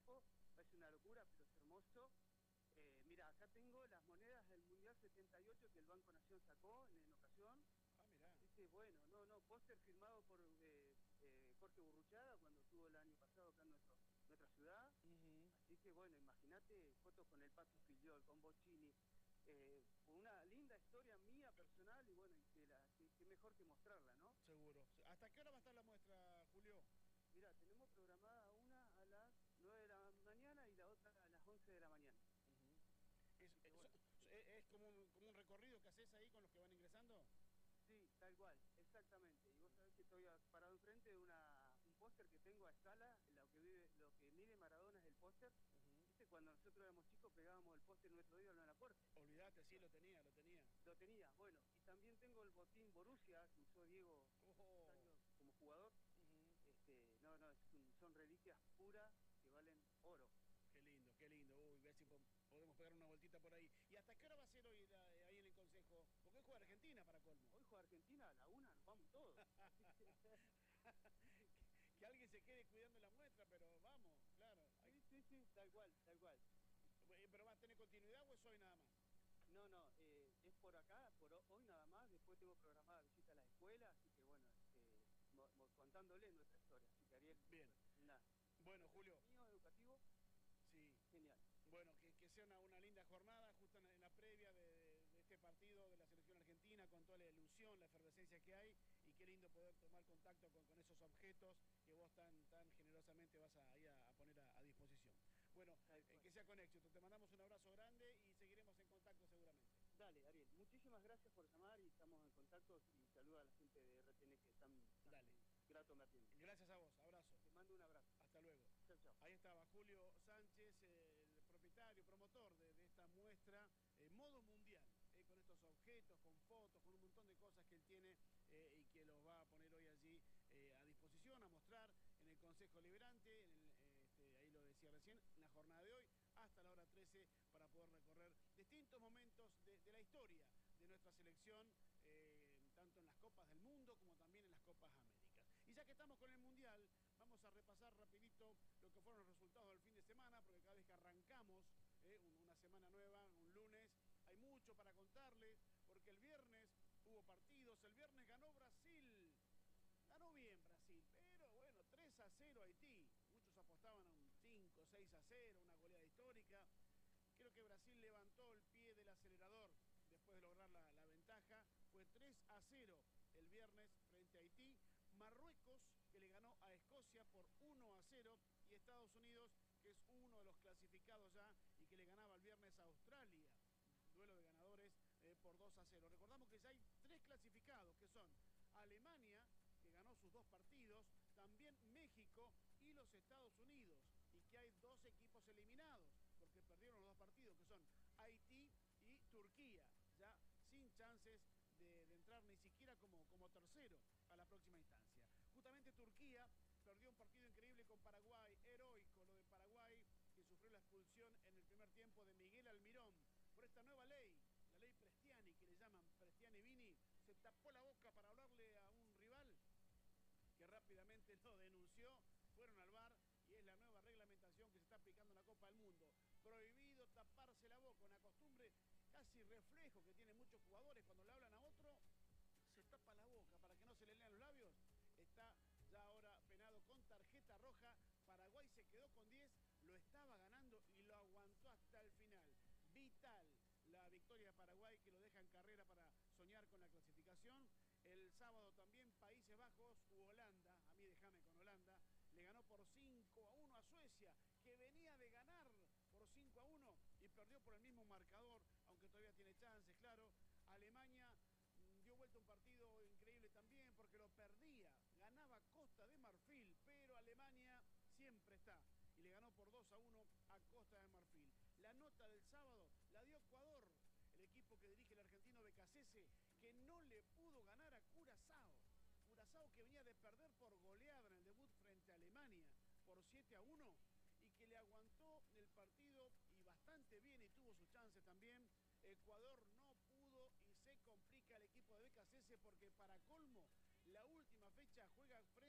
equipo, es una locura, pero es hermoso. Mira, acá tengo las monedas del Mundial 78 que el Banco Nación sacó en ocasión. Ah, mirá. Así que bueno, póster firmado por Jorge Burruchaga cuando estuvo el año pasado acá en nuestra ciudad. Así que bueno, imagínate fotos con el Pato Filiol, con Bocchini, una linda historia mía personal y bueno, que mejor que mostrarla, ¿no? Seguro. ¿Hasta qué hora va a estar la muestra, Julio? Mira, tenemos programada una a las 9 de la mañana y la otra a las 11 de la mañana. Es como un recorrido que haces ahí con los que van ingresando. Sí, tal cual, exactamente. Y vos sabés que estoy parado enfrente de un póster que tengo a escala, lo que mide Maradona es el póster. ¿Viste? Cuando nosotros éramos chicos pegábamos el póster nuestro ídolo en la puerta. Olvídate, sí, lo tenía. Lo tenía, bueno. Y también tengo el botín Borussia que usó Diego años como jugador. Son reliquias puras que valen oro. Qué lindo. Uy, ver si podemos pegar una vueltita por ahí. ¿Y hasta qué hora va a ser hoy ahí en el Consejo? Porque hoy juega Argentina para colmo. Hoy juega Argentina a la 1, nos vamos todos. Que alguien se quede cuidando la muestra, pero vamos, claro. Sí, tal cual. ¿Pero va a tener continuidad o es hoy nada más? No, es por acá, por hoy nada más. Después tengo programada visita a las escuelas, así que bueno, contándole nuestra historia. Así que Ariel, bien. Nada. Bueno, Julio. Mío educativo. Sí. Genial. Bueno, que sea una linda jornada, justo en la previa de este partido de la selección argentina, con toda la ilusión, la efervescencia que hay, y qué lindo poder tomar contacto con esos objetos que vos tan generosamente vas a poner a disposición. Bueno, que sea con éxito. Te mandamos un abrazo grande y seguiremos en contacto seguramente. Dale, Ariel, muchísimas gracias por llamar y estamos en contacto y saluda a la gente de RTN que tan grato me atiende. Gracias a vos, abrazo. Te mando un abrazo. Hasta luego. Chao. Ahí estaba Julio Sánchez, el propietario, promotor de esta muestra Modo Mundial, con estos objetos, con fotos, con un montón de cosas que él tiene y que los va a poner hoy allí a disposición, a mostrar en el Consejo Liberante, ahí lo decía recién, en la jornada de hoy, hasta la hora 13, para poder recorrer distintos momentos de la historia de nuestra selección, tanto en las Copas del Mundo como también en las Copas Américas. Y ya que estamos con el Mundial, vamos a repasar rapidito lo que fueron los resultados del fin de semana, porque cada vez que arrancamos una semana nueva, un lunes, hay mucho para contarles, porque el viernes hubo partidos, el viernes ganó Brasil. Ganó bien Brasil, pero bueno, 3-0 Haití. Muchos apostaban a un 5, 6-0, una goleada histórica. Creo que Brasil levantó el pie del acelerador después de lograr la ventaja. Fue 3-0 el viernes frente a Haití. Marruecos, que le ganó a Escocia por 1-0. Y Estados Unidos, que es uno de los clasificados ya y que le ganaba el viernes a Australia. Duelo de ganadores por 2-0. Recordamos que ya hay 3 clasificados, que son Alemania, que ganó sus 2 partidos, también México y los Estados Unidos, y que hay 2 equipos eliminados, porque perdieron los 2 partidos, que son Haití y Turquía, ya sin chances de entrar ni siquiera como tercero a la próxima instancia. Justamente Turquía perdió un partido increíble con Paraguay, heroico lo de Paraguay, que sufrió la expulsión en el primer tiempo de Miguel Almirón por esta nueva ley, la ley Prestiani, que le llaman Prestiani-Vini. Se tapó la boca para hablarle a un rival que rápidamente lo denunció, fueron al VAR y es la nueva reglamentación que se está aplicando en la Copa del Mundo. Prohibido taparse la boca, una costumbre casi reflejo que tienen muchos jugadores cuando le hablan a otro, se tapa la boca para que no se le lean los labios. Está ya ahora penado con tarjeta roja. Paraguay se quedó con 10, lo estaba ganando y lo aguantó hasta el final. Vital la victoria de Paraguay, que lo deja en carrera para soñar con la clasificación. El sábado también Países Bajos u Holanda, a mí déjame con Holanda, le ganó por 5-1 a Suecia, que venía de ganar por 5-1 y perdió por el mismo marcador, aunque todavía tiene chances, claro. Alemania dio vuelta un partido increíble también porque lo perdía, ganaba Costa de Marfil, pero Alemania siempre está y le ganó por 2-1 a Costa de Marfil. La nota del sábado la dio Ecuador, el equipo que dirige el argentino Becasese, que no le pudo ganar a Curazao. Curazao, que venía de perder por goleada en el debut frente a Alemania por 7-1 y que le aguantó el partido y bastante bien y tuvo sus chances también. Ecuador no pudo y se complica el equipo de Becasese porque para colmo la última fecha juega frente